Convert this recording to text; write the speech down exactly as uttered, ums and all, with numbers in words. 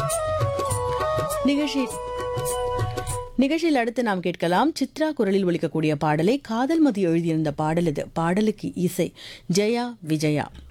நிகழ்ச்சி நிகழ்ச்சியில் அடுத்து நாம் கேட்கலாம் சித்ரா குரலில் ஒலிக்கக்கூடிய பாடலை காதல் மதி எழுதியிருந்த பாடல் இது. பாடலுக்கு இசை ஜெயா விஜயா.